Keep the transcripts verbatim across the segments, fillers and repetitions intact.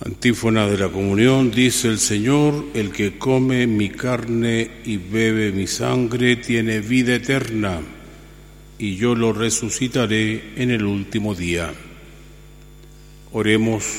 Antífona de la comunión, dice el Señor: el que come mi carne y bebe mi sangre tiene vida eterna, y yo lo resucitaré en el último día. Oremos.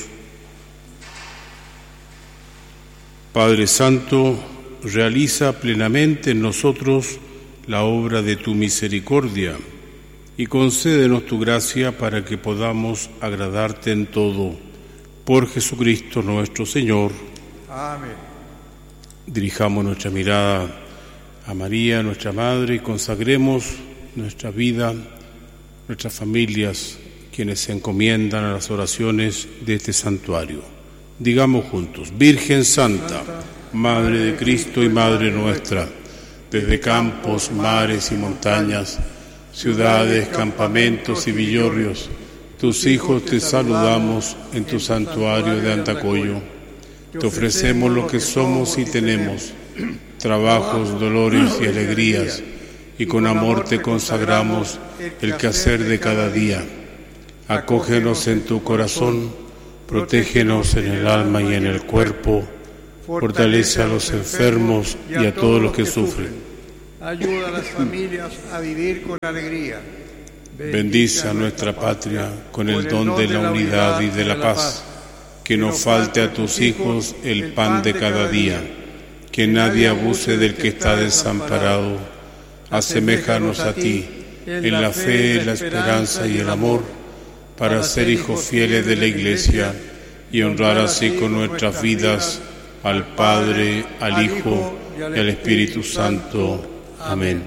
Padre Santo, realiza plenamente en nosotros la obra de tu misericordia y concédenos tu gracia para que podamos agradarte en todo. Por Jesucristo nuestro Señor. Amén. Dirijamos nuestra mirada a María, nuestra Madre, y consagremos nuestra vida, nuestras familias, quienes se encomiendan a las oraciones de este santuario. Digamos juntos: Virgen Santa, Madre de Cristo y Madre nuestra, desde campos, mares y montañas, ciudades, campamentos y villorrios, tus hijos te saludamos en tu santuario de Andacollo. Te ofrecemos lo que somos y tenemos, trabajos, dolores y alegrías, y con amor te consagramos el quehacer de cada día. Acógenos en tu corazón, protégenos en el alma y en el cuerpo, fortalece a los enfermos y a todos los que sufren. Ayuda a las familias a vivir con alegría. Bendice a nuestra patria con el don de la unidad y de la paz. Que no falte a tus hijos el pan de cada día. Que nadie abuse del que está desamparado. Aseméjanos a ti en la fe, la esperanza y el amor, para ser hijos fieles de la Iglesia y honrar así con nuestras vidas al Padre, al Hijo y al Espíritu Santo. Amén.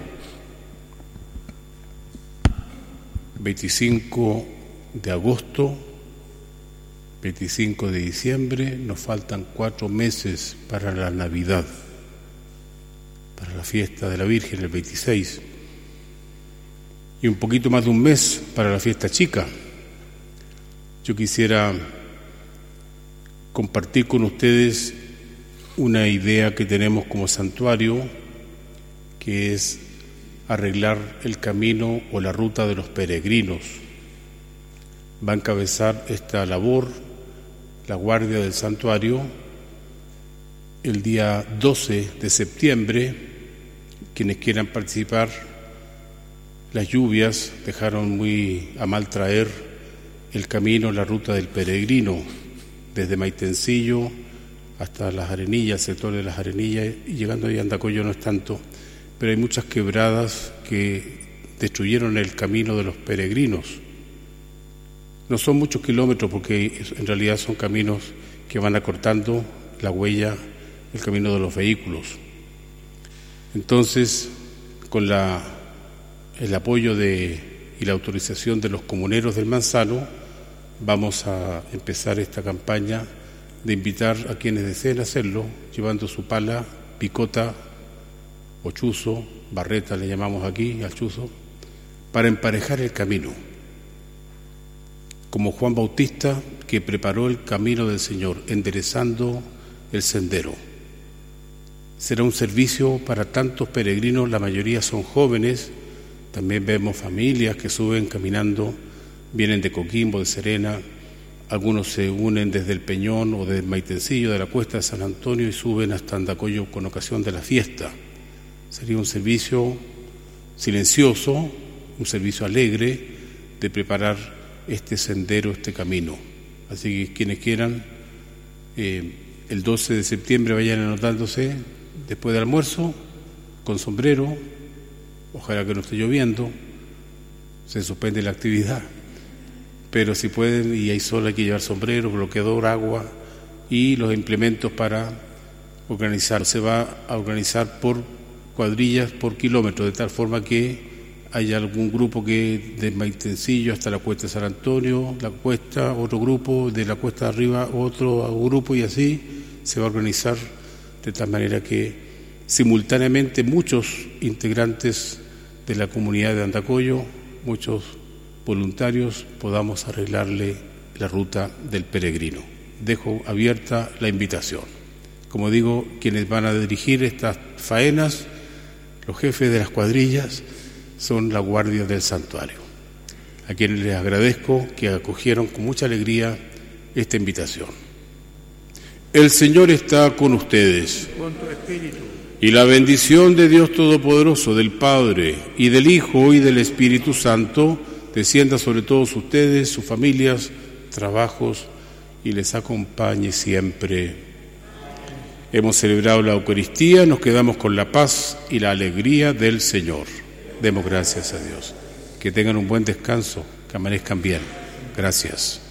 veinticinco de agosto, veinticinco de diciembre, nos faltan cuatro meses para la Navidad, para la fiesta de la Virgen el veintiséis, y un poquito más de un mes para la fiesta chica. Yo quisiera compartir con ustedes una idea que tenemos como santuario, que es arreglar el camino o la ruta de los peregrinos. Va a encabezar esta labor la guardia del santuario el día doce de septiembre. Quienes quieran participar, las lluvias dejaron muy a mal traer el camino, la ruta del peregrino, desde Maitencillo hasta Las Arenillas, el sector de Las Arenillas, y llegando ahí a Andacollo no es tanto, pero hay muchas quebradas que destruyeron el camino de los peregrinos. No son muchos kilómetros, porque en realidad son caminos que van acortando la huella, el camino de los vehículos. Entonces, con la, el apoyo de, y la autorización de los comuneros del Manzano, vamos a empezar esta campaña de invitar a quienes deseen hacerlo, llevando su pala, picota o chuzo, barreta le llamamos aquí al chuzo, para emparejar el camino, como Juan Bautista, que preparó el camino del Señor, enderezando el sendero. Será un servicio para tantos peregrinos, la mayoría son jóvenes, también vemos familias que suben caminando, vienen de Coquimbo, de Serena, algunos se unen desde el Peñón o del Maitencillo, de la Cuesta de San Antonio, y suben hasta Andacollo con ocasión de la fiesta. Sería un servicio silencioso, un servicio alegre de preparar este sendero, este camino. Así que quienes quieran, eh, el doce de septiembre vayan anotándose después del almuerzo, con sombrero, ojalá que no esté lloviendo, se suspende la actividad, pero si pueden y hay sol hay que llevar sombrero, bloqueador, agua y los implementos para organizar. Se va a organizar por cuadrillas por kilómetro, de tal forma que haya algún grupo que de Maitencillo hasta la Cuesta de San Antonio, la cuesta, otro grupo, de la cuesta de arriba otro grupo, y así se va a organizar de tal manera que simultáneamente muchos integrantes de la comunidad de Andacollo, muchos voluntarios, podamos arreglarle la ruta del peregrino. Dejo abierta la invitación. Como digo, quienes van a dirigir estas faenas, los jefes de las cuadrillas, son la guardia del santuario, a quienes les agradezco que acogieron con mucha alegría esta invitación. El Señor está con ustedes. con tu espíritu. Y la bendición de Dios Todopoderoso, del Padre, y del Hijo, y del Espíritu Santo, descienda sobre todos ustedes, sus familias, trabajos, y les acompañe siempre. Hemos celebrado la Eucaristía, nos quedamos con la paz y la alegría del Señor. Demos gracias a Dios. Que tengan un buen descanso, que amanezcan bien. Gracias.